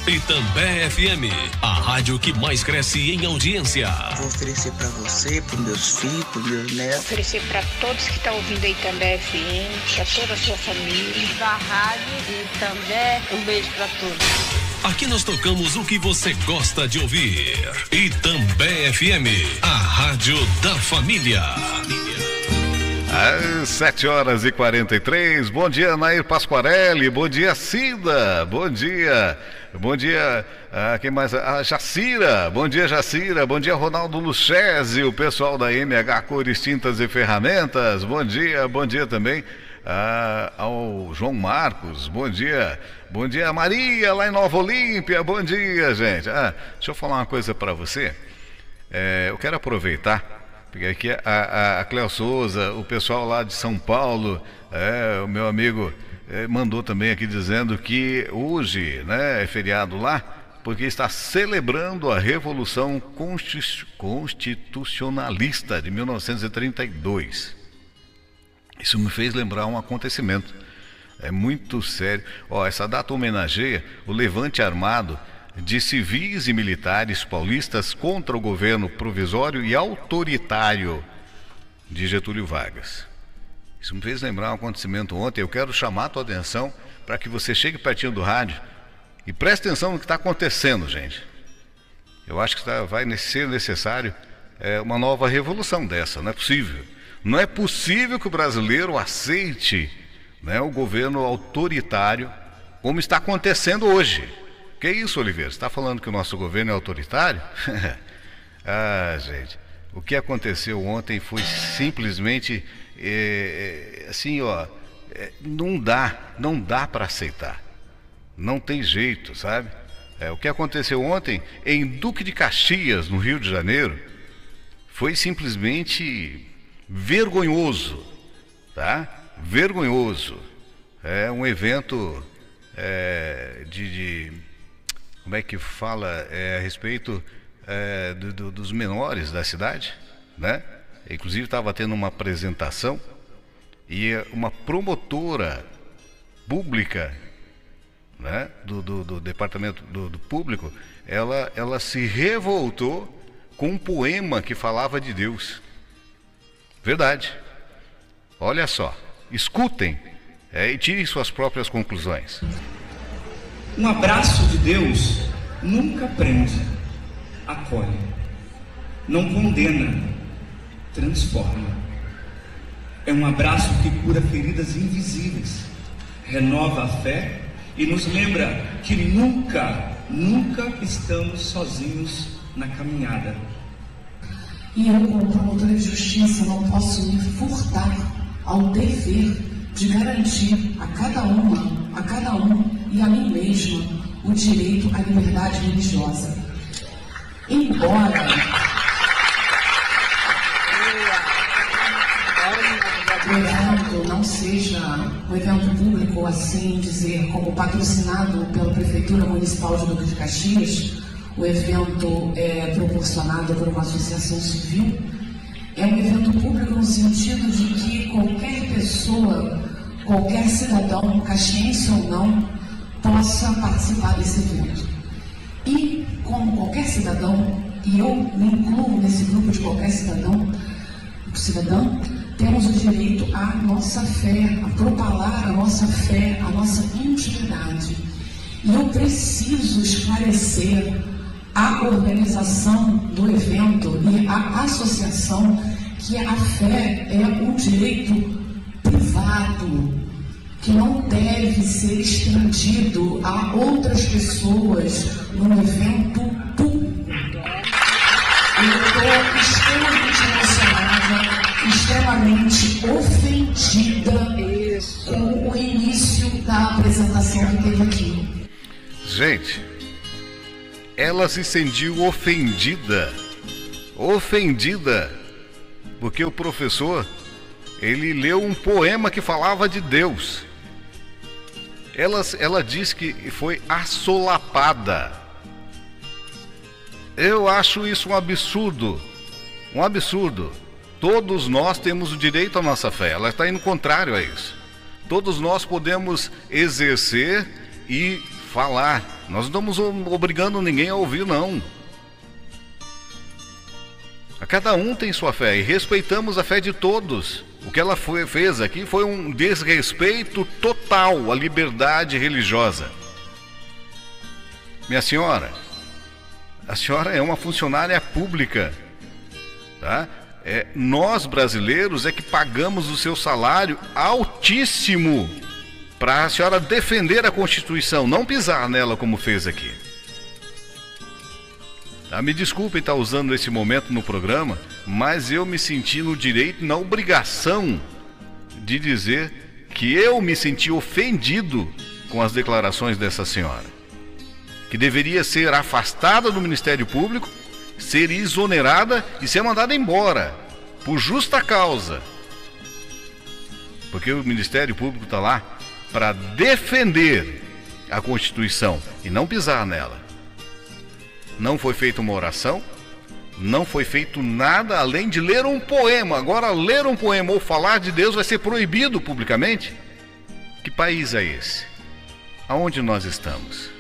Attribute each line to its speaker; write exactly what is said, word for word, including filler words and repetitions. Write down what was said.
Speaker 1: Itambé F M, a rádio que mais cresce em audiência.
Speaker 2: Vou oferecer para você, para meus filhos, para meus netos.
Speaker 3: Vou oferecer para todos que estão ouvindo a Itambé F M, para toda a sua família.
Speaker 4: Da rádio Itambé, um beijo para todos.
Speaker 1: Aqui nós tocamos o que você gosta de ouvir. Itambé F M, a rádio da família.
Speaker 5: Às sete horas e quarenta e três, bom dia Nair Pasquarelli, bom dia Cida, bom dia, bom dia, ah, quem mais? A ah, Jacira, bom dia Jacira, bom dia Ronaldo Lucchesi, o pessoal da M H Cores, Tintas e Ferramentas, bom dia, bom dia também ah, ao João Marcos, bom dia, bom dia Maria lá em Nova Olímpia, bom dia gente. Ah, deixa eu falar uma coisa para você, é, eu quero aproveitar. Porque aqui a, a, a Cléo Souza, o pessoal lá de São Paulo, é, o meu amigo é, mandou também aqui dizendo que hoje, né, é feriado lá, porque está celebrando a Revolução Constitucionalista de mil novecentos e trinta e dois. Isso me fez lembrar um acontecimento, é muito sério. Ó, essa data homenageia o levante armado de civis e militares paulistas contra o governo provisório e autoritário de Getúlio Vargas. Isso me fez lembrar um acontecimento ontem. Eu quero chamar a tua atenção para que você chegue pertinho do rádio e preste atenção no que está acontecendo, gente. Eu acho que tá, vai ser necessário é, uma nova revolução dessa, não é possível. Não é possível que o brasileiro aceite, né, o governo autoritário como está acontecendo hoje. Que isso, Oliveira? Você está falando que o nosso governo é autoritário? Ah, gente, o que aconteceu ontem foi simplesmente é, é, assim, ó, é, não dá, não dá para aceitar. Não tem jeito, sabe? É, o que aconteceu ontem em Duque de Caxias, no Rio de Janeiro, foi simplesmente vergonhoso, tá? Vergonhoso. É um evento é, de... de como é que fala é, a respeito é, do, do, dos menores da cidade, né? Inclusive estava tendo uma apresentação e uma promotora pública, né, do, do, do departamento do, do público, ela, ela se revoltou com um poema que falava de Deus. Verdade. Olha só, escutem é, e tirem suas próprias conclusões.
Speaker 6: Um abraço de Deus nunca prende, acolhe, não condena, transforma. É um abraço que cura feridas invisíveis, renova a fé e nos lembra que nunca, nunca estamos sozinhos na caminhada.
Speaker 7: E eu, como promotora de justiça, não posso me furtar ao dever de garantir a cada uma, a cada um e a mim mesma o direito à liberdade religiosa. Embora o evento não seja um evento público, assim dizer, como patrocinado pela Prefeitura Municipal de Duque de Caxias, o evento é proporcionado por uma associação civil, é um evento público no sentido de que qualquer pessoa, qualquer cidadão, caxiense ou não, possa participar desse evento. E, como qualquer cidadão, e eu me incluo nesse grupo de qualquer cidadão, cidadão, temos o direito à nossa fé, a propalar a nossa fé, a nossa intimidade. E eu preciso esclarecer a organização do evento e a associação que a fé é um direito privado, que não deve ser estendido a outras pessoas num evento público. Eu estou extremamente emocionada, extremamente ofendida com o início da apresentação que teve aqui.
Speaker 5: Gente, ela se sentiu ofendida, ofendida, porque o professor, ele leu um poema que falava de Deus. Ela, ela disse que foi assolapada. Eu acho isso um absurdo, um absurdo. Todos nós temos o direito à nossa fé, ela está indo contrário a isso. Todos nós podemos exercer e falar. Nós não estamos obrigando ninguém a ouvir, não. A cada um tem sua fé e respeitamos a fé de todos. O que ela foi, fez aqui foi um desrespeito total à liberdade religiosa. Minha senhora, a senhora é uma funcionária pública, tá? É, nós brasileiros é que pagamos o seu salário altíssimo para a senhora defender a Constituição, não pisar nela como fez aqui. Tá? Me desculpe estar usando esse momento no programa, mas eu me senti no direito, na obrigação de dizer que eu me senti ofendido com as declarações dessa senhora, que deveria ser afastada do Ministério Público, ser exonerada e ser mandada embora, por justa causa. Porque o Ministério Público está lá para defender a Constituição e não pisar nela. Não foi feita uma oração, não foi feito nada além de ler um poema. Agora, ler um poema ou falar de Deus vai ser proibido publicamente? Que país é esse? Aonde nós estamos?